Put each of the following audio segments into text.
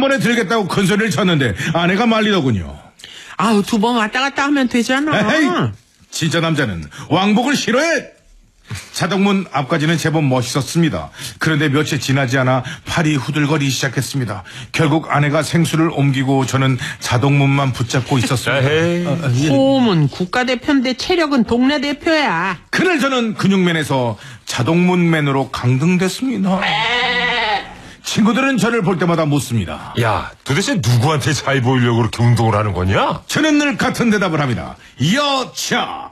번에 들겠다고 큰 소리를 쳤는데 아내가 말리더군요. 아우, 2번 왔다 갔다 하면 되잖아. 에이, 진짜 남자는 왕복을 싫어해. 자동문 앞까지는 제법 멋있었습니다. 그런데 며칠 지나지 않아 팔이 후들거리기 시작했습니다. 결국 아내가 생수를 옮기고 저는 자동문만 붙잡고 있었습니다. 호흡은 국가대표인데 체력은 동네 대표야. 그날 저는 근육맨에서 자동문맨으로 강등됐습니다. 친구들은 저를 볼 때마다 묻습니다. 야, 도대체 누구한테 잘 보이려고 그렇게 운동을 하는 거냐? 저는 늘 같은 대답을 합니다. 여차.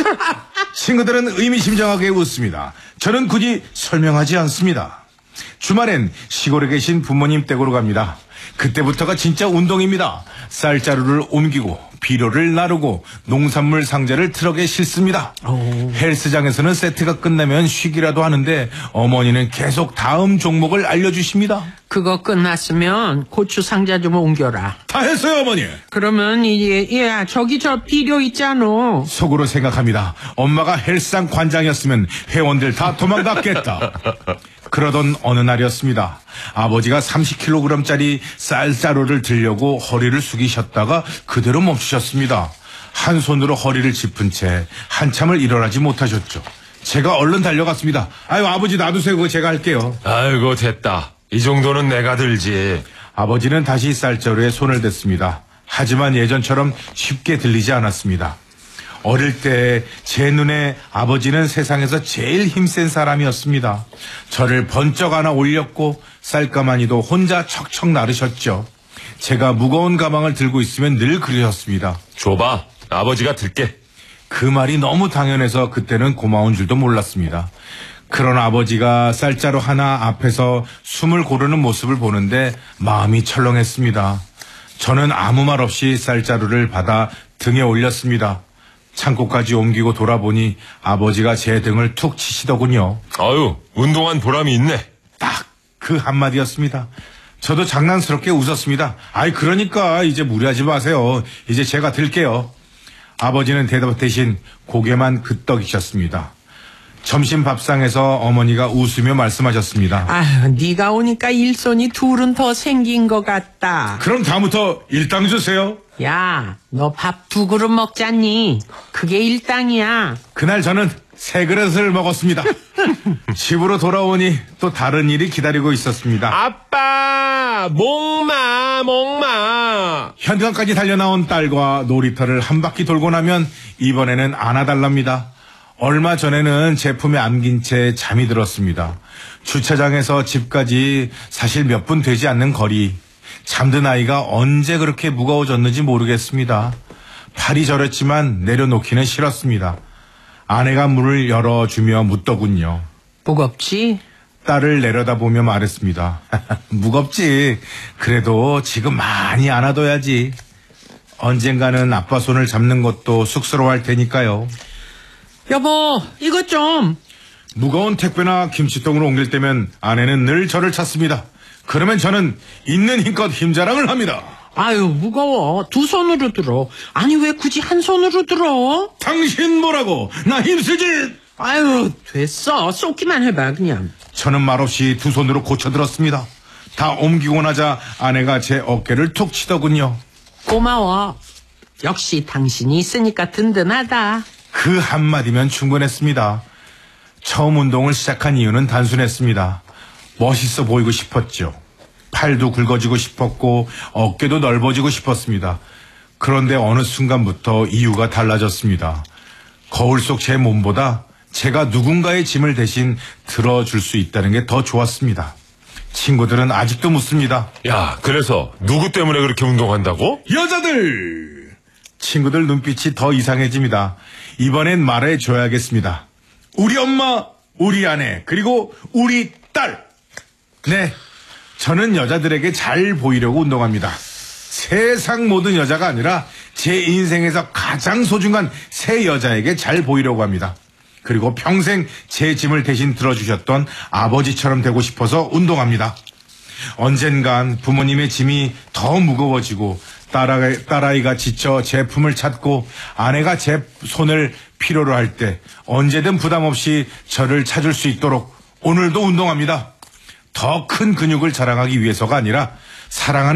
친구들은 의미심장하게 웃습니다. 저는 굳이 설명하지 않습니다. 주말엔 시골에 계신 부모님 댁으로 갑니다. 그때부터가 진짜 운동입니다. 쌀자루를 옮기고 비료를 나르고 농산물 상자를 트럭에 싣습니다. 헬스장에서는 세트가 끝나면 쉬기라도 하는데 어머니는 계속 다음 종목을 알려주십니다. 그거 끝났으면 고추 상자 좀 옮겨라. 다 했어요, 어머니. 그러면 이제 야, 저기 저 비료 있잖아. 속으로 생각합니다. 엄마가 헬스장 관장이었으면 회원들 다 도망갔겠다. 그러던 어느 날이었습니다. 아버지가 30kg짜리 쌀자루를 들려고 허리를 숙이셨다가 그대로 멈추셨습니다. 한 손으로 허리를 짚은 채 한참을 일어나지 못하셨죠. 제가 얼른 달려갔습니다. 아유, 아버지 놔두세요. 그거 제가 할게요. 아이고, 됐다. 이 정도는 내가 들지. 아버지는 다시 쌀자루에 손을 댔습니다. 하지만 예전처럼 쉽게 들리지 않았습니다. 어릴 때 제 눈에 아버지는 세상에서 제일 힘센 사람이었습니다. 저를 번쩍 안아 올렸고 쌀가마니도 혼자 척척 나르셨죠. 제가 무거운 가방을 들고 있으면 늘 그러셨습니다. 줘봐, 아버지가 들게. 그 말이 너무 당연해서 그때는 고마운 줄도 몰랐습니다. 그런 아버지가 쌀자루 하나 앞에서 숨을 고르는 모습을 보는데 마음이 철렁했습니다. 저는 아무 말 없이 쌀자루를 받아 등에 올렸습니다. 창고까지 옮기고 돌아보니 아버지가 제 등을 툭 치시더군요. 아유, 운동한 보람이 있네. 딱 그 한마디였습니다. 저도 장난스럽게 웃었습니다. 아이, 그러니까 이제 무리하지 마세요. 이제 제가 들게요. 아버지는 대답 대신 고개만 끄덕이셨습니다. 점심 밥상에서 어머니가 웃으며 말씀하셨습니다. 아유, 네가 오니까 일손이 둘은 더 생긴 것 같다. 그럼 다음부터 일당 주세요. 야, 너 밥 2그릇 먹잖니? 그게 일당이야. 그날 저는 3그릇을 먹었습니다. 집으로 돌아오니 또 다른 일이 기다리고 있었습니다. 아빠, 목마. 현관까지 달려나온 딸과 놀이터를 한 바퀴 돌고 나면 이번에는 안아달랍니다. 얼마 전에는 제품에 안긴 채 잠이 들었습니다. 주차장에서 집까지 사실 몇 분 되지 않는 거리. 잠든 아이가 언제 그렇게 무거워졌는지 모르겠습니다. 팔이 저렸지만 내려놓기는 싫었습니다. 아내가 문을 열어주며 묻더군요. 무겁지? 딸을 내려다보며 말했습니다. 무겁지. 그래도 지금 많이 안아둬야지. 언젠가는 아빠 손을 잡는 것도 쑥스러워할 테니까요. 여보, 이것 좀. 무거운 택배나 김치통을 옮길 때면 아내는 늘 저를 찾습니다. 그러면 저는 있는 힘껏 힘자랑을 합니다. 아유, 무거워. 2손으로 들어. 아니, 왜 굳이 한 손으로 들어? 당신 뭐라고? 나 힘쓰지? 아유, 됐어. 쏟기만 해봐, 그냥. 저는 말없이 2손으로 고쳐들었습니다. 다 옮기고 나자 아내가 제 어깨를 툭 치더군요. 고마워. 역시 당신이 있으니까 든든하다. 그 한마디면 충분했습니다. 처음 운동을 시작한 이유는 단순했습니다. 멋있어 보이고 싶었죠. 팔도 굵어지고 싶었고 어깨도 넓어지고 싶었습니다. 그런데 어느 순간부터 이유가 달라졌습니다. 거울 속 제 몸보다 제가 누군가의 짐을 대신 들어줄 수 있다는 게 더 좋았습니다. 친구들은 아직도 묻습니다. 야, 그래서 누구 때문에 그렇게 운동한다고? 여자들! 친구들 눈빛이 더 이상해집니다. 이번엔 말해줘야겠습니다. 우리 엄마, 우리 아내, 그리고 우리 딸. 네, 저는 여자들에게 잘 보이려고 운동합니다. 세상 모든 여자가 아니라 제 인생에서 가장 소중한 세 여자에게 잘 보이려고 합니다. 그리고 평생 제 짐을 대신 들어주셨던 아버지처럼 되고 싶어서 운동합니다. 언젠간 부모님의 짐이 더 무거워지고 딸아이가 지쳐 제품을 찾고 아내가 제 손을 필요로 할 때 언제든 부담 없이 저를 찾을 수 있도록 오늘도 운동합니다. 더 큰 근육을 자랑하기 위해서가 아니라 사랑하는